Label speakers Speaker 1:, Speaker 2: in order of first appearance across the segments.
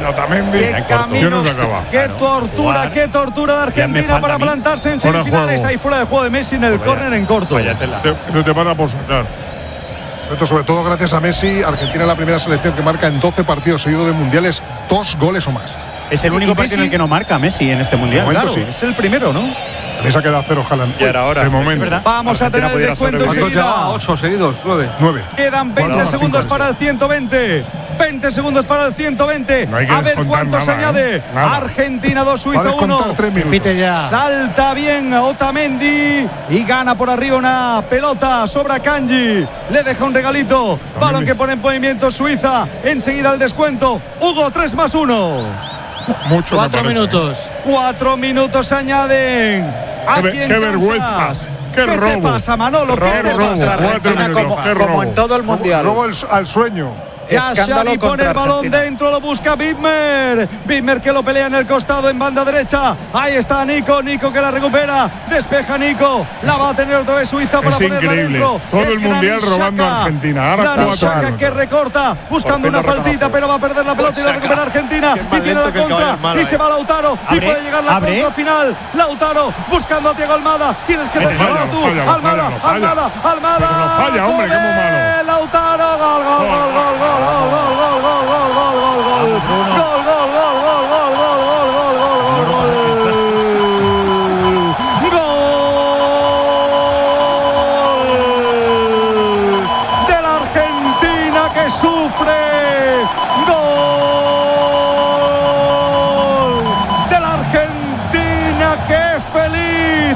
Speaker 1: Otamendi.
Speaker 2: Qué camino, qué tortura de Argentina para plantarse en semifinales. Ahí fuera de juego de Messi en el córner en corto.
Speaker 1: Eso te para por sacar.
Speaker 3: Sobre todo gracias a Messi, Argentina es la primera selección que marca en 12 partidos seguidos de mundiales 2 goles o más.
Speaker 4: Es el único partido en el que no marca Messi en este mundial.
Speaker 2: Claro,
Speaker 3: sí.
Speaker 2: es el primero, ¿no?
Speaker 3: También se ha quedado 0 Haaland.
Speaker 1: Ya era hora. De momento.
Speaker 2: Vamos a tener el descuento enseguida.
Speaker 5: 8 seguidos, 9.
Speaker 2: Quedan 20 segundos para el 120. 20 segundos para el 120.
Speaker 1: No
Speaker 2: a ver cuánto se añade. Argentina 2, Suiza 1. Salta bien Otamendi y gana por arriba una pelota sobre Kanji. Le deja un regalito. Balón que pone en movimiento Suiza. Enseguida el descuento. Hugo, 3+1.
Speaker 1: Mucho.
Speaker 6: 4 minutos.
Speaker 2: 4 minutos se añaden.
Speaker 1: Qué vergüenza.
Speaker 2: ¿Qué te pasa, Manolo? ¿Qué te pasa?
Speaker 5: Como en todo el mundial.
Speaker 3: Robo al sueño.
Speaker 2: Ya Xavi pone el balón dentro, lo busca Widmer. Widmer que lo pelea en el costado en banda derecha. Ahí está Nico que la recupera. Despeja Nico. La va a tener otra vez Suiza para ponerla dentro.
Speaker 1: Todo el mundial robando a Argentina. Ahora
Speaker 2: Xhaka que recorta, buscando una faltita, pero va a perder la pelota y la recupera Argentina. Y tiene la contra. Y se va Lautaro. Y puede llegar la contra final. Lautaro buscando a Thiago Almada. Tienes que despejar tú. Almada.
Speaker 1: No falla, hombre, qué malo.
Speaker 2: Lautaro. Gol. De la Argentina que sufre. Gol de la Argentina que feliz.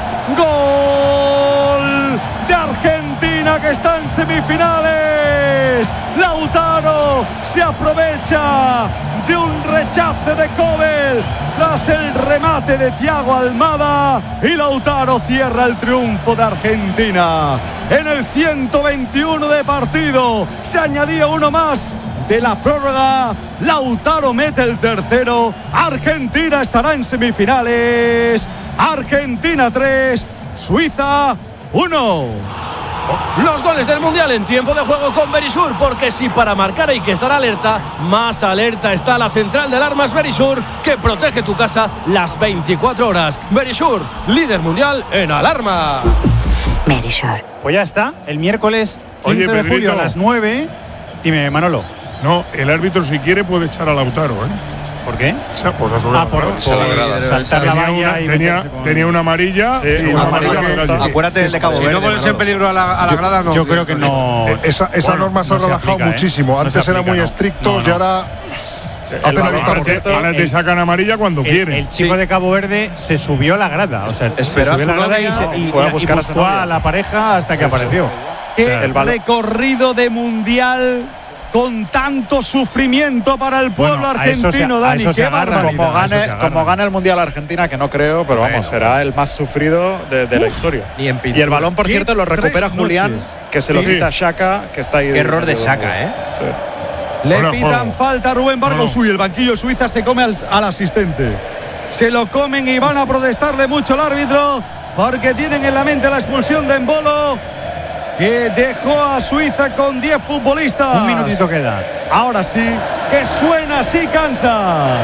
Speaker 2: Gol de Argentina que está en semifinales. Lautaro se aprovecha de un rechace de Kobel tras el remate de Thiago Almada y Lautaro cierra el triunfo de Argentina. En el 121 de partido se añadía uno más de la prórroga. Lautaro mete el tercero. Argentina estará en semifinales. Argentina 3, Suiza 1.
Speaker 6: Los goles del Mundial en tiempo de juego con Verisur, porque si para marcar hay que estar alerta, más alerta está la central de alarmas Verisur, que protege tu casa las 24 horas. Verisur, líder mundial en alarma.
Speaker 4: Verisur. Pues ya está, el miércoles 15 de julio a las 9. Dime, Manolo.
Speaker 1: No, el árbitro si quiere puede echar a Lautaro, ¿eh?
Speaker 4: ¿Por qué?
Speaker 1: Pues a su
Speaker 4: por saltar la valla
Speaker 1: tenía una amarilla.
Speaker 4: Sí,
Speaker 1: una amarilla.
Speaker 5: Acuérdate del de Cabo Verde. Si no pones en peligro a la grada, no.
Speaker 4: Yo creo que no.
Speaker 3: Esa norma se ha relajado muchísimo. Antes era muy estrictos y ahora hacen la vista gorda.
Speaker 1: Ahora te sacan amarilla cuando quieren.
Speaker 4: El chico de Cabo Verde se subió a la grada. O sea, se subió a la grada y buscó a la pareja hasta que apareció.
Speaker 2: El recorrido de mundial con tanto sufrimiento para el pueblo argentino, Dani. Qué barbaridad.
Speaker 5: Como gane el mundial Argentina, que no creo, pero vamos, será el más sufrido de la historia. Y el balón, por cierto, lo recupera Julián, que se lo quita a Xhaka, que está ahí.
Speaker 6: Qué error de Xhaka, ¿eh?
Speaker 2: Sí. Le pitan falta a Rubén Vargas. Uy, el banquillo Suiza se come al asistente. Se lo comen y van a protestarle mucho al árbitro, porque tienen en la mente la expulsión de Embolo, que dejó a Suiza con 10 futbolistas.
Speaker 4: Un minutito queda.
Speaker 2: Ahora sí, que suena así Kansas.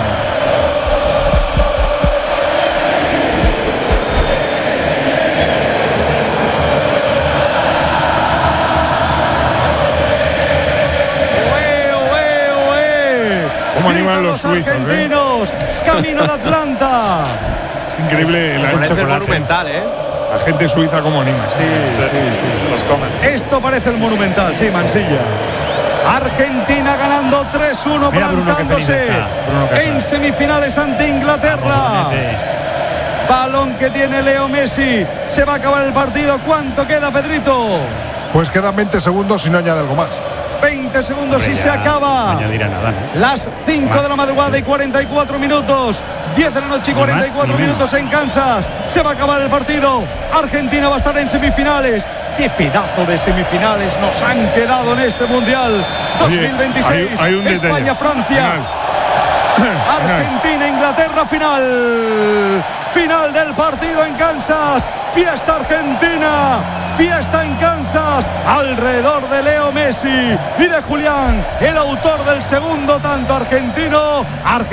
Speaker 1: ¿Cómo animan los suizos,
Speaker 2: argentinos? Camino de Atlanta.
Speaker 1: Es increíble el
Speaker 5: chocolate. Monumental, ¿eh?
Speaker 1: La gente suiza como anima.
Speaker 5: Sí, los comen.
Speaker 2: Esto parece el Monumental, sí, Mansilla. Argentina ganando 3-1, plantándose en semifinales ante Inglaterra. Balón que tiene Leo Messi. Se va a acabar el partido. ¿Cuánto queda, Pedrito?
Speaker 3: Pues quedan 20 segundos y no añade algo más.
Speaker 2: 20 segundos y se acaba. Las 5 de la madrugada y 44 minutos. 10 de la noche y 44 minutos en Kansas. Se va a acabar el partido. Argentina va a estar en semifinales. Qué pedazo de semifinales nos han quedado en este Mundial 2026. España-Francia. Argentina-Inglaterra, final. Final del partido en Kansas. Fiesta argentina. Fiesta en Kansas. Alrededor de Leo Messi y de Julián, el autor del segundo tanto argentino.